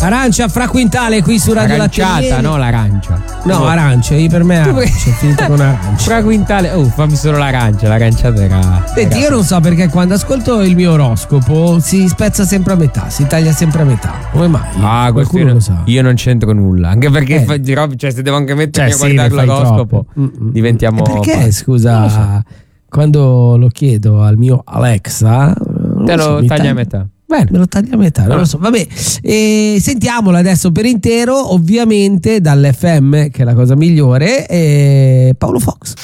Arancia fra quintale qui su Radio Aranciata, no l'arancia. No, arancia, per me è arancia, è finita con arancia. Fra quintale, fammi solo l'aranciata era. Senti, io non so perché quando ascolto il mio oroscopo si spezza sempre a metà, si taglia sempre a metà. Come mai? Qualcuno lo sa. Io non c'entro nulla, anche perché cioè, se devo anche mettermi a guardare l'oroscopo diventiamo. Perché, scusa, quando lo chiedo al mio Alexa, te lo taglia a metà. Bene, me lo taglia a metà, non lo so. Vabbè, sentiamolo adesso per intero, ovviamente dall'FM, che è la cosa migliore, Paolo Fox.